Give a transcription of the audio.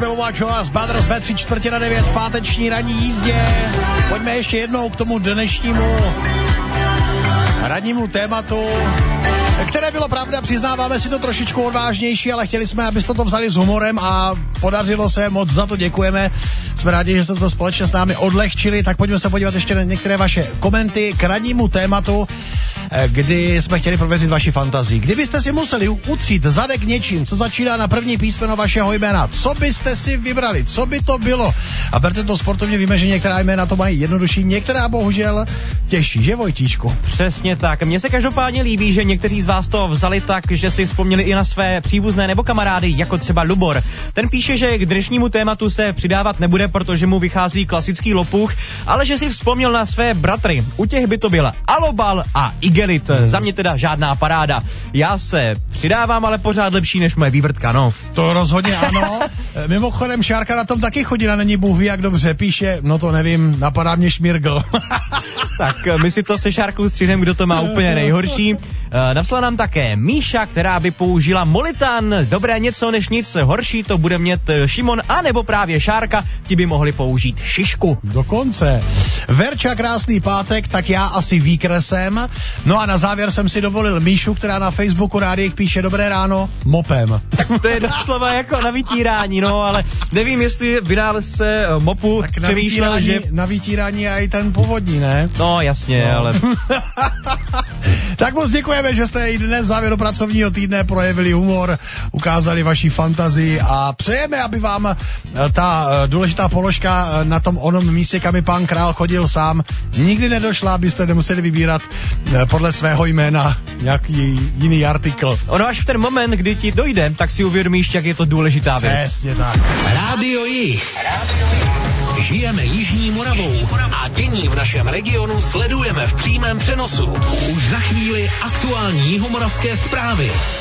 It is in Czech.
Marshmallow Brothers ve 8:45 v páteční ranní jízdě. Pojďme ještě jednou k tomu dnešnímu rannímu tématu, které bylo, pravda, přiznáváme si to trošičku odvážnější, ale chtěli jsme, abyste to vzali s humorem a podařilo se, moc za to děkujeme. Jsme rádi, že jste to společně s námi odlehčili, tak pojďme se podívat ještě na některé vaše komenty k rannímu tématu, kdy jsme chtěli prověřit vaši fantazii. Kdybyste si museli utřít zadek něčím, co začíná na první písmeno vašeho jména, co byste si vybrali, co by to bylo? A berte to sportovně, víme, že některá jména to mají jednodušší, některá bohužel těžší, že Vojtíčku? Přesně tak. Mně se každopádně líbí, že někteří z vás to vzali tak, že si vzpomněli i na své příbuzné nebo kamarády, jako třeba Lubor. Ten píše, že k dnešnímu tématu se přidávat nebude, protože mu vychází klasický lopuch, ale že si vzpomněl na své bratry. U těch by to byla Alobal a Igelit. Za mě teda žádná paráda. Já se přidávám, ale pořád lepší než moje vývrtka, no. To rozhodně ano. Mimochodem Šárka na tom taky chodí, a není Bůh ví, jak dobře píše, no to nevím, napadá mě Šmirgl. Tak my si to se Šárkou střihneme, kdo to má úplně nejhorší. Napsala nám také Míša, která by použila Molitan. Dobré něco než nic, horší to bude mít Šimon, anebo právě Šárka, ti by mohli použít Šišku. Dokonce. Verča, krásný pátek, tak já asi výkresem. No a na závěr jsem si dovolil Míšu, která na Facebooku Rádiek píše dobré ráno mopem. Tak to je doslova jako na vytírání, no, ale nevím, jestli vynálezce mopu tak přemýšlel, že... Na vytírání je i ten původní, ne? No, jasně, no. Ale... Tak moc děkujeme, že jste i dnes závěru pracovního týdne projevili humor, ukázali vaši fantazii a přejeme, aby vám ta důležitá položka na tom onom místě, kam i pán král chodil sám, nikdy nedošla, abyste nemuseli vybírat podle svého jména nějaký jiný artikl. Ono až v ten moment, kdy ti dojde, tak si uvědomíš, jak je to důležitá věc. Přesně tak. Rádio Jih. Žijeme Jižní Moravou a dění v našem regionu sledujeme v přímém přenosu. Už za chvíli aktuální jihomoravské zprávy.